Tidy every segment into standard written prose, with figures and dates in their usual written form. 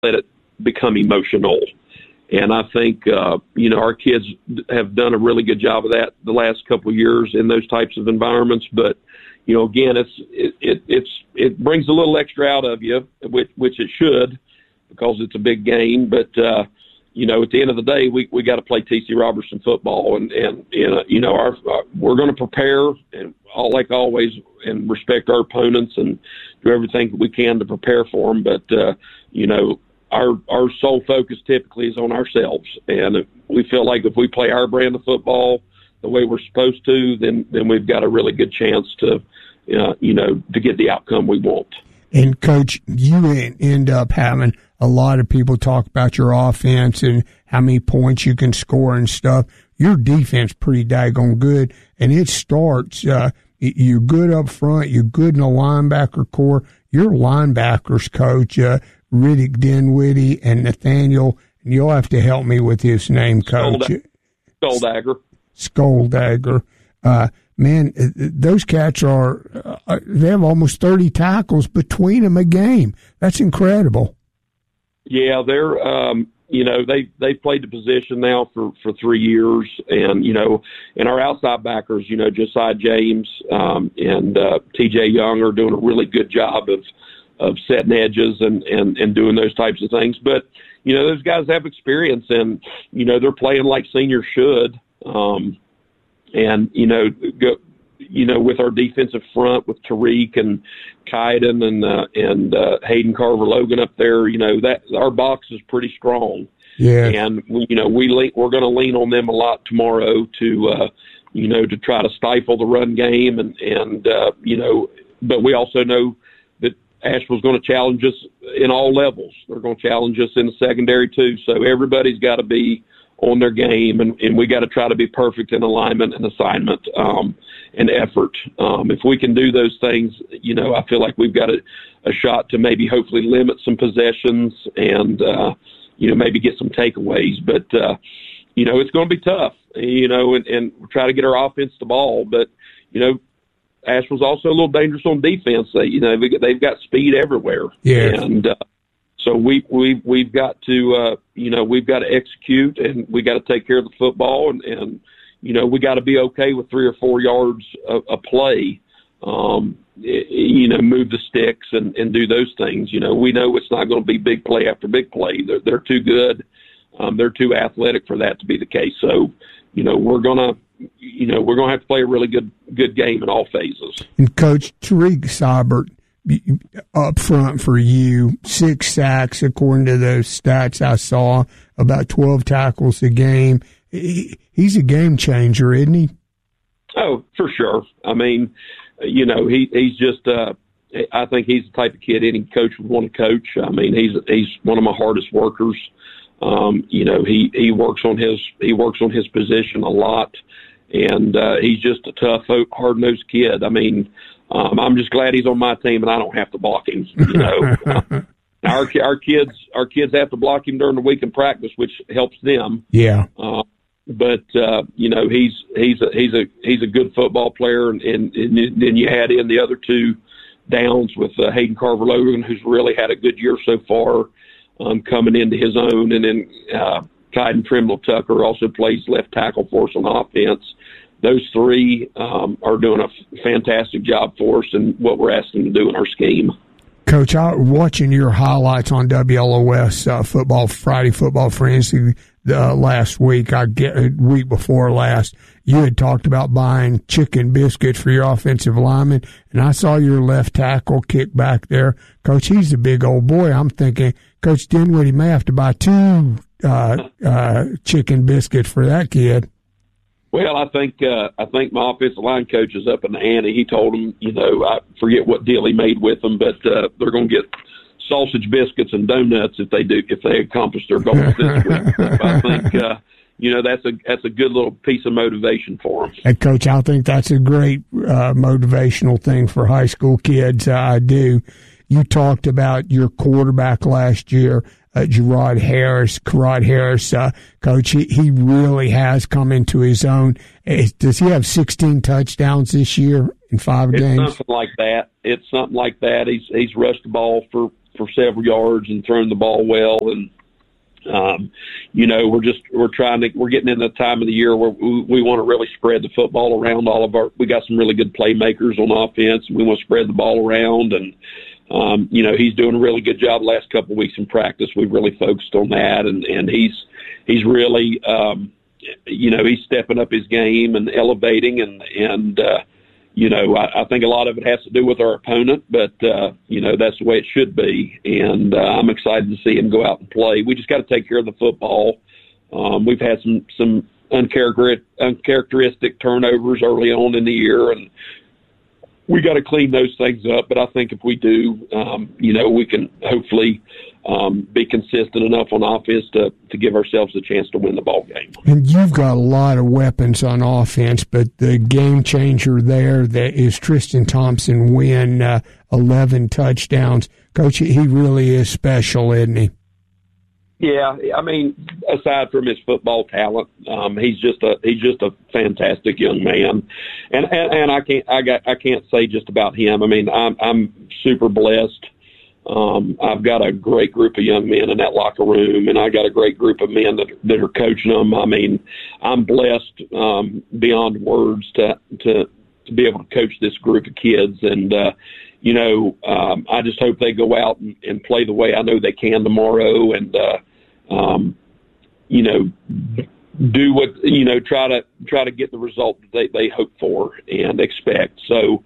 let it become emotional. And I think, our kids have done a really good job of that the last couple of years in those types of environments. But, again, it brings a little extra out of you, which it should, because it's a big game. But, at the end of the day, we got to play TC Robertson football, and we're going to prepare, and like always, and respect our opponents and do everything we can to prepare for them. But, our sole focus typically is on ourselves, and we feel like if we play our brand of football the way we're supposed to, then we've got a really good chance to get the outcome we want. And Coach, you end up having a lot of people talk about your offense and how many points you can score and stuff. Your defense pretty daggone good, and it starts. You're good up front. You're good in the linebacker core. Your linebackers, Coach, Riddick Dinwiddie and Nathaniel, and you'll have to help me with his name, Coach. Skoldager. Man, those cats they have almost 30 tackles between them a game. That's incredible. Yeah, they're, they've played the position now for 3 years. And, and our outside backers, Josiah James and T.J. Young are doing a really good job of setting edges and doing those types of things. But, those guys have experience, and, they're playing like seniors should. With our defensive front, with Tariq and Kaiden and Hayden Carver-Logan up there, that our box is pretty strong. Yeah. And, we're going to lean on them a lot tomorrow to try to stifle the run game. But we also know that Asheville's going to challenge us in all levels. They're going to challenge us in the secondary too. So everybody's got to be on their game, and we got to try to be perfect in alignment and assignment and effort. If we can do those things, I feel like we've got a shot to maybe hopefully limit some possessions and, maybe get some takeaways. But, it's going to be tough, and try to get our offense the ball. But, Asheville's also a little dangerous on defense. They've got speed everywhere. Yeah. And, so we've got to we've got to execute, and we got to take care of the football, and we got to be okay with 3 or 4 yards a play, move the sticks and do those things. We know it's not going to be big play after big play. They're too good. They're too athletic for that to be the case. So we're gonna have to play a really good game in all phases. And Coach Tariq Seibert, up front for you, 6 sacks according to those stats I saw, about 12 tackles a game. He's a game changer, isn't he? Oh, for sure. I mean, he's just I think he's the type of kid any coach would want to coach. I mean, he's one of my hardest workers. He works on his position a lot, and he's just a tough, hard-nosed kid. I mean, I'm just glad he's on my team and I don't have to block him. Our kids have to block him during the week in practice, which helps them. Yeah. But he's a good football player, and then you add in the other 2 downs with Hayden Carver-Logan, who's really had a good year so far, coming into his own, and then Kaiden Trimble-Tucker also plays left tackle for us on offense. Those 3 are doing a fantastic job for us and what we're asking to do in our scheme. Coach, watching your highlights on WLOS Friday Football Frenzy last week, week before last, you had talked about buying chicken biscuits for your offensive lineman, and I saw your left tackle kick back there. Coach, he's a big old boy. I'm thinking Coach Dinwiddie may have to buy 2 chicken biscuits for that kid. Well, I think my offensive line coach is up in the ante. He told them, I forget what deal he made with them, but they're going to get sausage biscuits and donuts if they accomplish their goals this week. So I think that's a good little piece of motivation for them. And Coach, I think that's a great motivational thing for high school kids. I do. You talked about your quarterback last year, Karad Harris. Coach, he really has come into his own. Does he have 16 touchdowns this year in 5 games? It's something like that. He's rushed the ball for for several yards and thrown the ball well. And, we're getting in the time of the year where we want to really spread the football around we got some really good playmakers on offense, and we want to spread the ball around. And, he's doing a really good job the last couple of weeks in practice. We've really focused on that, and he's really, he's stepping up his game and elevating, and I think a lot of it has to do with our opponent, but, that's the way it should be. And I'm excited to see him go out and play. We just got to take care of the football. We've had some uncharacteristic turnovers early on in the year, and we got to clean those things up. But I think if we do, we can hopefully be consistent enough on offense to give ourselves a chance to win the ball game. And you've got a lot of weapons on offense, but the game changer there that is Tristan Thompson win 11 touchdowns. Coach, he really is special, isn't he? Yeah, I mean, aside from his football talent, he's just a fantastic young man, and I can't say just about him. I mean, I'm super blessed. I've got a great group of young men in that locker room, and I got a great group of men that are coaching them. I mean, I'm blessed beyond words to be able to coach this group of kids, and I just hope they go out and play the way I know they can tomorrow, and do what try to get the result that they hope for and expect. So.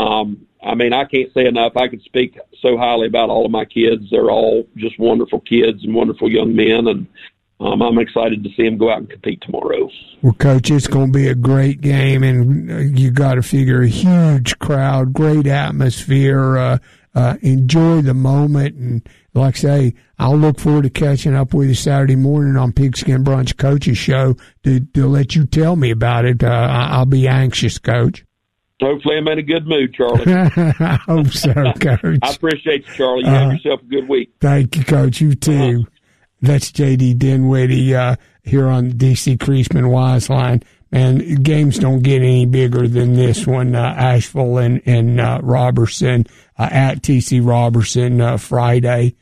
I can't say enough. I could speak so highly about all of my kids. They're all just wonderful kids and wonderful young men, and I'm excited to see them go out and compete tomorrow. Well, Coach, it's going to be a great game, and you got to figure a huge crowd, great atmosphere. Enjoy the moment, and like I say, I'll look forward to catching up with you Saturday morning on Pigskin Brunch Coach's Show to let you tell me about it. I'll be anxious, Coach. Hopefully I'm in a good mood, Charlie. I hope so, Coach. I appreciate you, Charlie. You have yourself a good week. Thank you, Coach. You too. That's J.D. Dinwiddie here on the D.C. Creasman Wise Line. Man, games don't get any bigger than this one. Asheville and Robertson at T.C. Robertson Friday.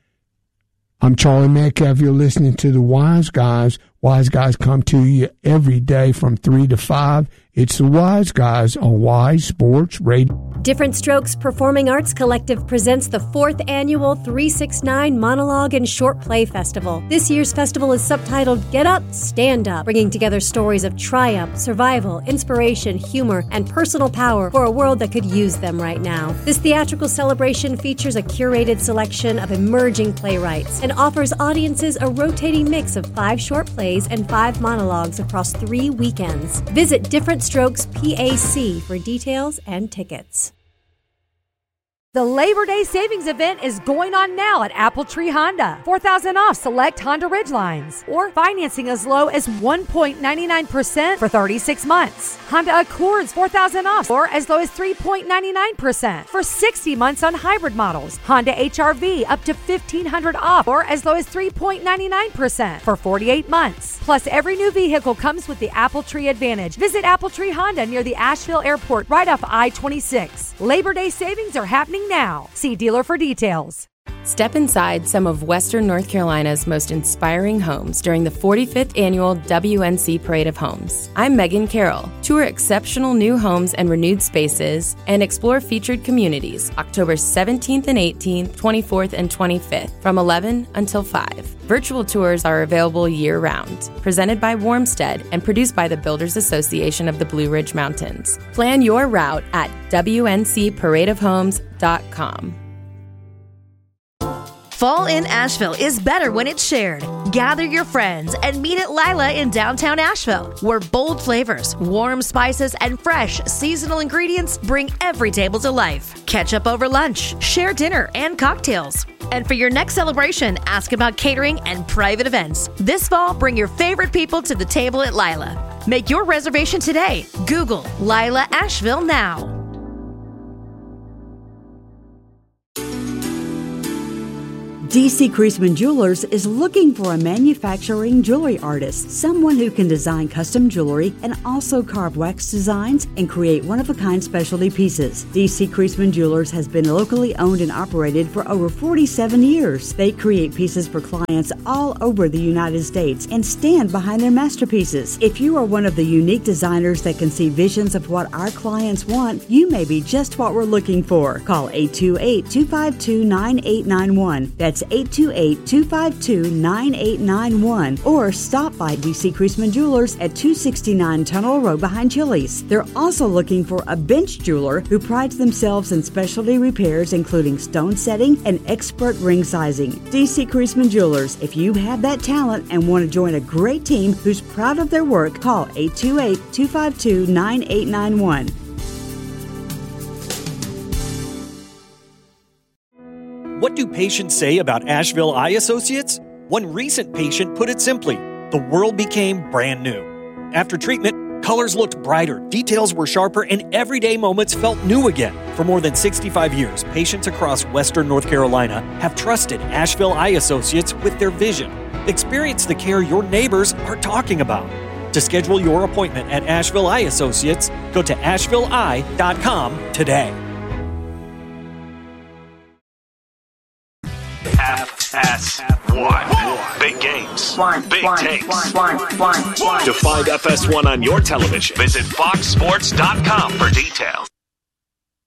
I'm Charlie Metcalf. You're listening to the Wise Guys. Wise Guys come to you every day from 3 to 5. It's the Wise Guys on Wise Sports Radio. Different Strokes Performing Arts Collective presents the 4th annual 369 Monologue and Short Play Festival. This year's festival is subtitled Get Up, Stand Up, bringing together stories of triumph, survival, inspiration, humor, and personal power for a world that could use them right now. This theatrical celebration features a curated selection of emerging playwrights and offers audiences a rotating mix of 5 short plays and 5 monologues across 3 weekends. Visit Different Strokes PAC for details and tickets. The Labor Day Savings Event is going on now at Apple Tree Honda. $4,000 off select Honda Ridgelines, or financing as low as 1.99% for 36 months. Honda Accords $4,000 off, or as low as 3.99% for 60 months on hybrid models. Honda HR-V up to $1,500 off, or as low as 3.99% for 48 months. Plus, every new vehicle comes with the Apple Tree Advantage. Visit Apple Tree Honda near the Asheville Airport, right off I-26. Labor Day savings are happening now. See dealer for details. Step inside some of Western North Carolina's most inspiring homes during the 45th annual WNC Parade of Homes. I'm Megan Carroll. Tour exceptional new homes and renewed spaces and explore featured communities October 17th and 18th, 24th and 25th from 11 until 5. Virtual tours are available year-round. Presented by Warmstead and produced by the Builders Association of the Blue Ridge Mountains. Plan your route at WNCParadeofHomes.com. Fall in Asheville is better when it's shared. Gather your friends and meet at Lila in downtown Asheville, where bold flavors, warm spices, and fresh seasonal ingredients bring every table to life. Catch up over lunch, share dinner and cocktails. And for your next celebration, ask about catering and private events. This fall, bring your favorite people to the table at Lila. Make your reservation today. Google Lila Asheville now. D.C. Creasman Jewelers is looking for a manufacturing jewelry artist, someone who can design custom jewelry and also carve wax designs and create one-of-a-kind specialty pieces. D.C. Creasman Jewelers has been locally owned and operated for over 47 years. They create pieces for clients all over the United States and stand behind their masterpieces. If you are one of the unique designers that can see visions of what our clients want, you may be just what we're looking for. Call 828-252-9891. That's 828-252-9891. Or stop by D.C. Creasman Jewelers at 269 Tunnel Road behind Chili's. They're also looking for a bench jeweler who prides themselves in specialty repairs, including stone setting and expert ring sizing. D.C. Creasman Jewelers. If you have that talent and want to join a great team who's proud of their work, call 828-252-9891. What do patients say about Asheville Eye Associates? One recent patient put it simply, the world became brand new. After treatment, colors looked brighter, details were sharper, and everyday moments felt new again. For more than 65 years, patients across Western North Carolina have trusted Asheville Eye Associates with their vision. Experience the care your neighbors are talking about. To schedule your appointment at Asheville Eye Associates, go to ashevilleeye.com today. FS1. Big games. Big takes. To find FS1 on your television, visit foxsports.com for details.